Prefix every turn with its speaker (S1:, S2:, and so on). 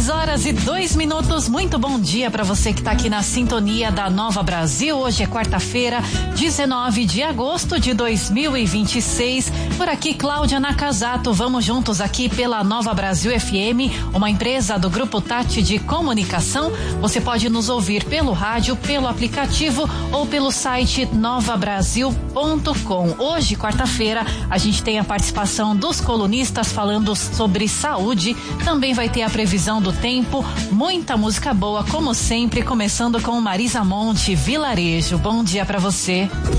S1: 6:02. Muito bom dia para você que tá aqui na sintonia da Nova Brasil. Hoje é quarta-feira, 19 de agosto de 2026. Por aqui, Cláudia Nakazato. Vamos juntos aqui pela Nova Brasil FM, uma empresa do Grupo Tati de Comunicação. Você pode nos ouvir pelo rádio, pelo aplicativo ou pelo site novabrasil.com. Hoje, quarta-feira, a gente tem a participação dos colunistas falando sobre saúde. Também vai ter a previsão do tempo, muita música boa, como sempre, começando com Marisa Monte, Vilarejo. Bom dia pra você.